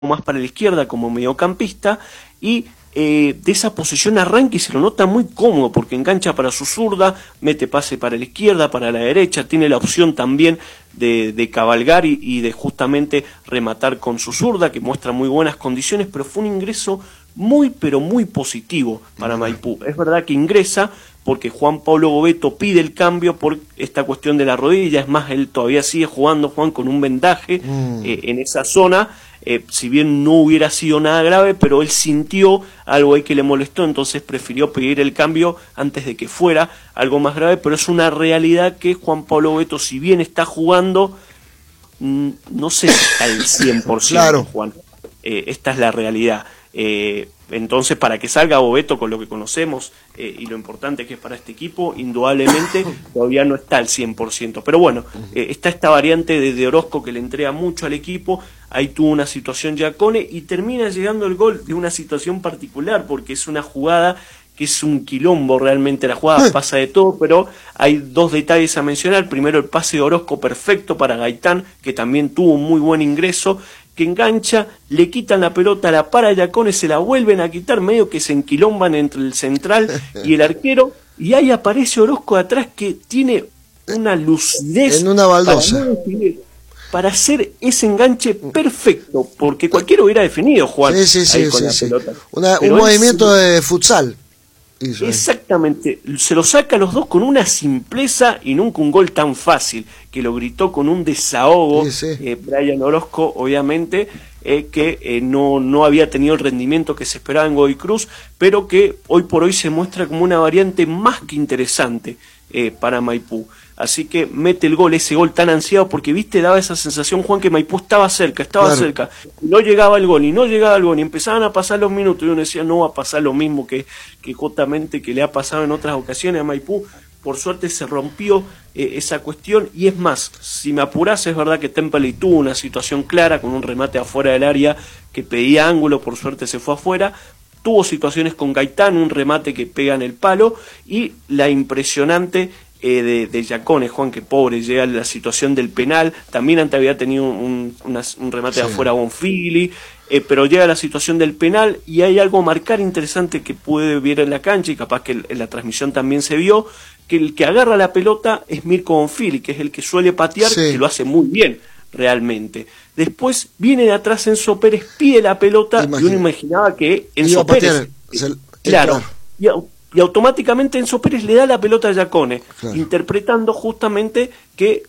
más para la izquierda como mediocampista, y de esa posición arranca y se lo nota muy cómodo porque engancha para su zurda, mete pase para la izquierda, para la derecha, tiene la opción también de cabalgar y de justamente rematar con su zurda, que muestra muy buenas condiciones, pero fue un ingreso muy pero muy positivo para Maipú. Es verdad que ingresa porque Juan Pablo Bovetto pide el cambio por esta cuestión de la rodilla, es más, él todavía sigue jugando, Juan, con un vendaje en esa zona, si bien no hubiera sido nada grave, pero él sintió algo ahí que le molestó, entonces prefirió pedir el cambio antes de que fuera algo más grave, pero es una realidad que Juan Pablo Bovetto, si bien está jugando, no sé si está al 100%, claro. Juan. Esta es la realidad. Entonces, para que salga Bovetto con lo que conocemos y lo importante que es para este equipo, indudablemente todavía no está al 100%. Pero bueno, está esta variante de Orozco que le entrega mucho al equipo. Ahí tuvo una situación Giacone y termina llegando el gol de una situación particular, porque es una jugada que es un quilombo realmente. La jugada pasa de todo, pero hay dos detalles a mencionar. Primero, el pase de Orozco perfecto para Gaitán, que también tuvo un muy buen ingreso, que engancha, le quitan la pelota, la para Giacone, se la vuelven a quitar, medio que se enquilomban entre el central y el arquero, y ahí aparece Orozco de atrás, que tiene una lucidez en una baldosa para hacer ese enganche perfecto, porque cualquiera hubiera definido, Juan, ahí con la pelota. Un movimiento de futsal. Exactamente, se lo saca a los dos con una simpleza y nunca un gol tan fácil, que lo gritó con un desahogo, Brian Orozco, obviamente, que no había tenido el rendimiento que se esperaba en Godoy Cruz, pero que hoy por hoy se muestra como una variante más que interesante para Maipú. Así que mete el gol, ese gol tan ansiado, porque viste, daba esa sensación, Juan, que Maipú estaba cerca, y no llegaba el gol, y empezaban a pasar los minutos, y uno decía, no va a pasar lo mismo que justamente que le ha pasado en otras ocasiones a Maipú. Por suerte se rompió esa cuestión, y es más, si me apurás, es verdad que Temperley tuvo una situación clara, con un remate afuera del área que pedía ángulo, por suerte se fue afuera. Tuvo situaciones con Gaitán, un remate que pega en el palo, y la impresionante de Giacone, Juan, que pobre, llega a la situación del penal, también antes había tenido un remate de afuera a Bonfili, pero llega a la situación del penal, y hay algo a marcar interesante que puede ver en la cancha, y capaz que en la transmisión también se vio, que el que agarra la pelota es Mirko Bonfili, que es el que suele patear, que lo hace muy bien realmente. Después viene de atrás Enzo Pérez, pide la pelota, y uno imaginaba que Enzo Pérez, claro, y automáticamente Enzo Pérez le da la pelota a Giacone, interpretando justamente que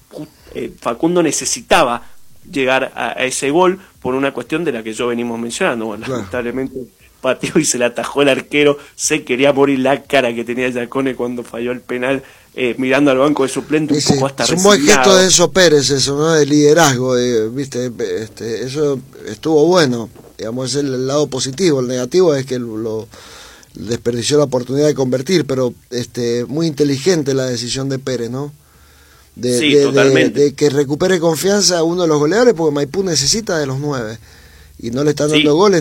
Facundo necesitaba llegar a ese gol por una cuestión de la que yo venimos mencionando. Bueno, lamentablemente pateó y se la atajó el arquero, se quería morir la cara que tenía Giacone cuando falló el penal, mirando al banco de suplente, un poco hasta resignado. Es un buen gesto de Enzo Pérez eso, ¿no? De liderazgo, viste, eso estuvo bueno, digamos, es el lado positivo. El negativo es que lo desperdició la oportunidad de convertir, pero muy inteligente la decisión de Pérez, ¿no? Totalmente. De que recupere confianza a uno de los goleadores, porque Maipú necesita de los 9 y no le están dando goles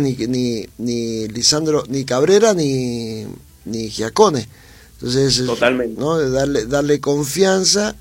ni Lisandro, ni Cabrera, ni Giacone. Entonces, totalmente, ¿no? Darle confianza,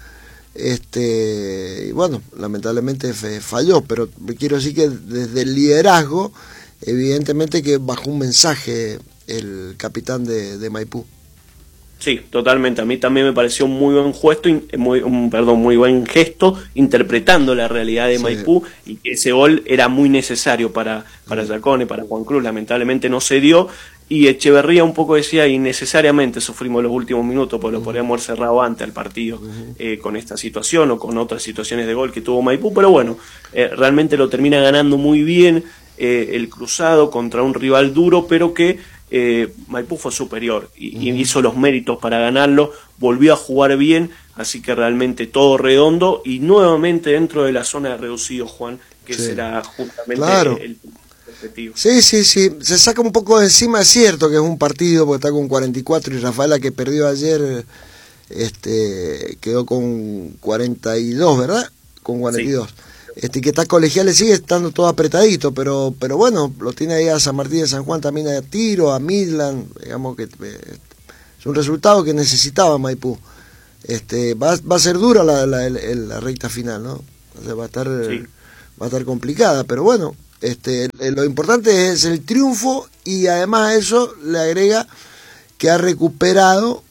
y bueno, lamentablemente falló, pero quiero decir que desde el liderazgo, evidentemente que bajó un mensaje el capitán de Maipú. Sí, totalmente. A mí también me pareció un muy buen gesto, muy buen gesto, interpretando la realidad de Maipú, y que ese gol era muy necesario para Giacone, para Juan Cruz. Lamentablemente no se dio, y Echeverría un poco decía, innecesariamente sufrimos los últimos minutos, porque lo podríamos haber cerrado antes al partido con esta situación o con otras situaciones de gol que tuvo Maipú, pero bueno, realmente lo termina ganando muy bien el Cruzado contra un rival duro, pero que Maipú fue superior y hizo los méritos para ganarlo, volvió a jugar bien, así que realmente todo redondo, y nuevamente dentro de la zona de reducido, Juan, que será justamente el objetivo. Sí, se saca un poco de encima, es cierto que es un partido porque está con 44 y Rafaela, que perdió ayer, quedó con 42, ¿verdad? Con 42. Que está Colegiales, sigue estando todo apretadito, pero bueno, lo tiene ahí a San Martín de San Juan también a tiro, a Midland, digamos que es un resultado que necesitaba Maipú. Va a ser dura la recta final, ¿no? O sea, va a estar complicada, pero bueno, lo importante es el triunfo, y además a eso le agrega que ha recuperado,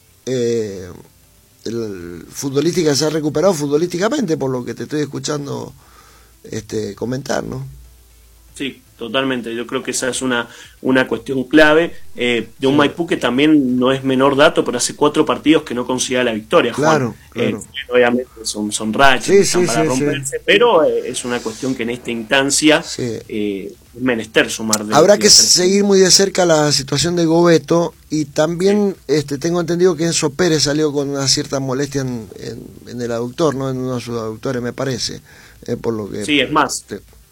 futbolística, se ha recuperado futbolísticamente, por lo que te estoy escuchando comentar, ¿no? Sí, totalmente. Yo creo que esa es una cuestión clave de un Maipú que también no es menor dato, pero hace 4 partidos que no consigue la victoria, Juan. Claro. Obviamente son rachas, para romperse, pero es una cuestión que en esta instancia es menester sumar. Habrá que seguir muy de cerca la situación de Gobeto, y también tengo entendido que Enzo Pérez salió con una cierta molestia en el aductor, ¿no? En uno de sus aductores, me parece, por lo que... Sí, es más...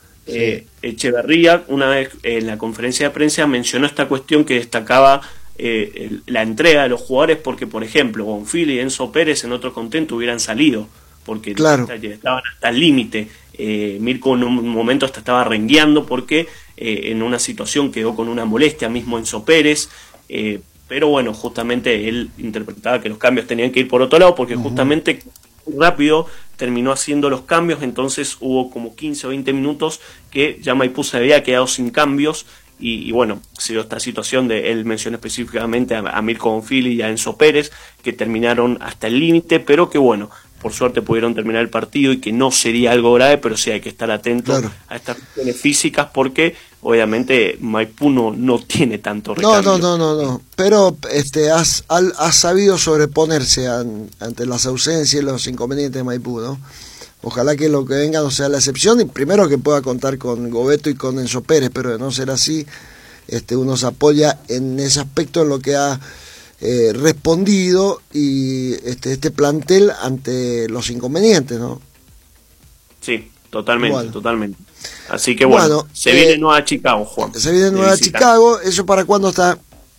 Echeverría, una vez en la conferencia de prensa, mencionó esta cuestión que destacaba la entrega de los jugadores, porque por ejemplo Bonfil y Enzo Pérez en otro contento hubieran salido, porque estaban hasta el límite. Mirko en un momento hasta estaba rengueando porque en una situación quedó con una molestia, mismo Enzo Pérez, pero bueno, justamente él interpretaba que los cambios tenían que ir por otro lado, porque justamente rápido terminó haciendo los cambios, entonces hubo como 15 o 20 minutos que ya Maipú se había quedado sin cambios, y bueno, se dio esta situación de, él mencionó específicamente a Mirko Bonfili y a Enzo Pérez, que terminaron hasta el límite, pero que bueno, por suerte pudieron terminar el partido, y que no sería algo grave, pero sí hay que estar atento a estas cuestiones físicas, porque obviamente Maipú no tiene tanto recambio. No, pero has sabido sobreponerse ante las ausencias y los inconvenientes de Maipú, ¿no? Ojalá que lo que venga no sea la excepción, y primero que pueda contar con Gobeto y con Enzo Pérez, pero de no ser así, uno se apoya en ese aspecto, en lo que ha respondido y este plantel ante los inconvenientes, ¿no? Sí, totalmente. Así que bueno, se viene Nueva Chicago, Juan. Se viene Nueva Chicago. ¿Eso para cuándo está?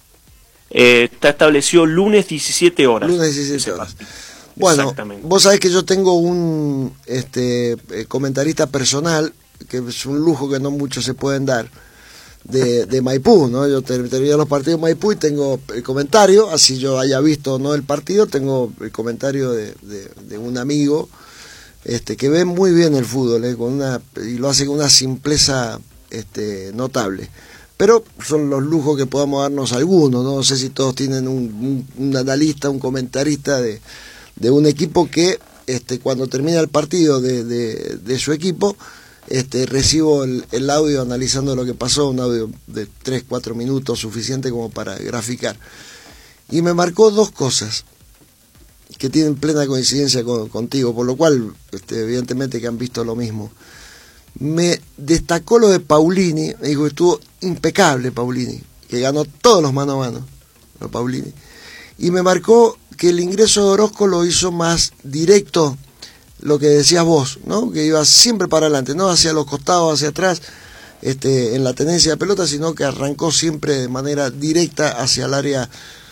Está establecido lunes 17 horas. Lunes 17 horas. Bueno, vos sabés que yo tengo un comentarista personal, que es un lujo que no muchos se pueden dar, de Maipú, ¿no? Yo termino los partidos de Maipú y tengo el comentario, así yo haya visto o no el partido, tengo el comentario de un amigo que ve muy bien el fútbol, y lo hace con una simpleza notable. Pero son los lujos que podamos darnos algunos, ¿no? No sé si todos tienen un analista, un comentarista de un equipo que cuando termina el partido de su equipo, recibo el audio analizando lo que pasó, un audio de 3-4 minutos, suficiente como para graficar. Y me marcó 2 cosas que tienen plena coincidencia contigo, por lo cual, evidentemente que han visto lo mismo. Me destacó lo de Paulini, me dijo que estuvo impecable Paulini, que ganó todos los mano a mano, Paulini. Y me marcó que el ingreso de Orozco lo hizo más directo, lo que decías vos, ¿no? Que iba siempre para adelante, no hacia los costados, hacia atrás, en la tenencia de pelota, sino que arrancó siempre de manera directa hacia el área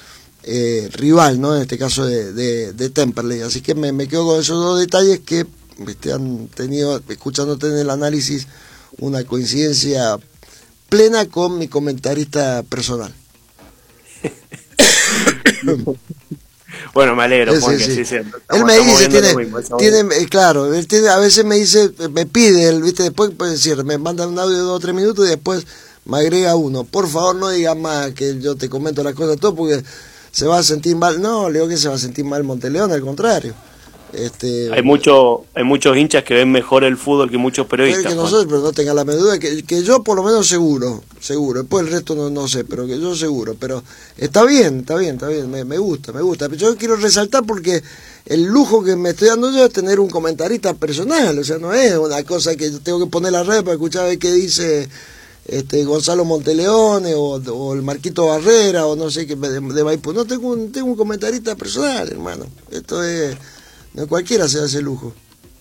rival, ¿no? En este caso de Temperley. Así que me quedo con esos 2 detalles que han tenido, escuchándote en el análisis, una coincidencia plena con mi comentarista personal. Bueno, me alegro, Juan, que sí. Él me dice, claro, él a veces me dice, me pide, ¿viste? Después puede decir, me manda un audio de 2 o 3 minutos y después me agrega uno. Por favor, no digas más que yo te comento las cosas todo, porque se va a sentir mal. No, le digo que se va a sentir mal Monteleón, al contrario. Hay muchos hinchas que ven mejor el fútbol que muchos periodistas. Que nosotros, pero no tengan la menor duda, que yo por lo menos seguro. Después el resto no sé, pero que yo seguro. Pero está bien, me gusta. Pero yo quiero resaltar porque el lujo que me estoy dando yo es tener un comentarista personal. O sea, no es una cosa que yo tengo que poner la red para escuchar a ver qué dice Gonzalo Monteleone o el Marquito Barrera o no sé qué de Maipú. No, tengo un comentarista personal, hermano. Esto es... No cualquiera se hace lujo.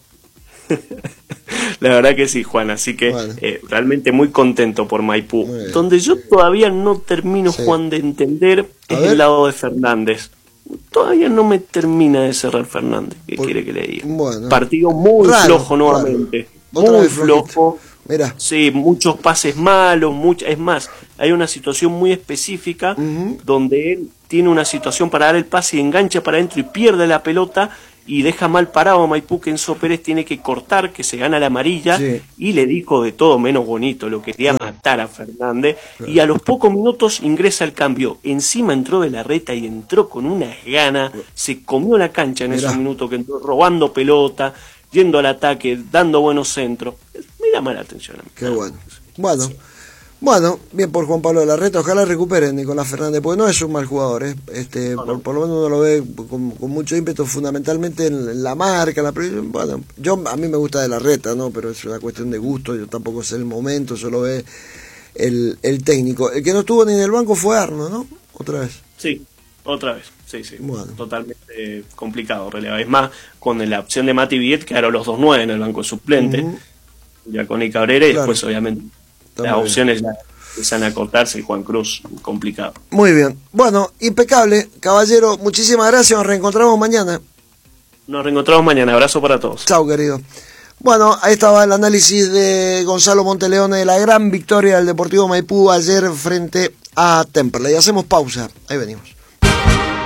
La verdad que sí, Juan, así que bueno, realmente muy contento por Maipú. Donde yo todavía no termino, Juan, de entender es el lado de Fernández. Todavía no me termina de cerrar Fernández. ¿Qué quiere que le diga? Bueno, partido muy flojo nuevamente. Muy flojo. Mirá. Sí, muchos pases malos, es más, hay una situación muy específica donde él tiene una situación para dar el pase y engancha para adentro y pierde la pelota. y deja mal parado a Maipú, que Enzo Pérez tiene que cortar, que se gana la amarilla, Sí. y le dijo de todo menos bonito, lo quería matar a Fernández, y a los pocos minutos ingresa el cambio. Encima entró de la reta y entró con unas ganas, se comió la cancha en esos minutos que entró, robando pelota, yendo al ataque, dando buenos centros. Me llama la atención. Qué bueno. Bueno, bien por Juan Pablo de la Reta, ojalá recuperen Nicolás Fernández, porque no es un mal jugador, por lo menos uno lo ve con mucho ímpetu, fundamentalmente en la marca, bueno, a mí me gusta de la Reta, ¿no? Pero es una cuestión de gusto, yo tampoco sé el momento, solo ve el técnico. El que no estuvo ni en el banco fue Arno, ¿no? Otra vez. Sí, otra vez, sí. Bueno. Totalmente complicado, relevar. Es más, con la opción de Mati Viet quedaron los 2-9 en el banco suplente, Giaconi y Cabrera, y después obviamente las opciones ya empiezan a cortarse, y Juan Cruz, complicado. Muy bien. Bueno, impecable. Caballero, muchísimas gracias. Nos reencontramos mañana. Nos reencontramos mañana. Abrazo para todos. Chao, querido. Bueno, ahí estaba el análisis de Gonzalo Monteleone de la gran victoria del Deportivo Maipú ayer frente a Temperley. Hacemos pausa. Ahí venimos.